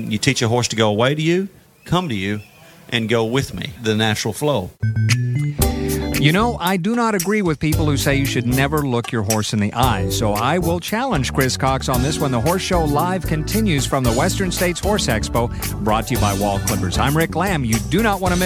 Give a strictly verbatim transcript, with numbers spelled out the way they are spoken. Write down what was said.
you teach a horse to go away to you, come to you, and go with me, the natural flow. You know, I do not agree with people who say you should never look your horse in the eyes, so I will challenge Chris Cox on this when the Horse Show Live continues from the Western States Horse Expo, brought to you by Wall Clippers. I'm Rick Lamb. You do not want to miss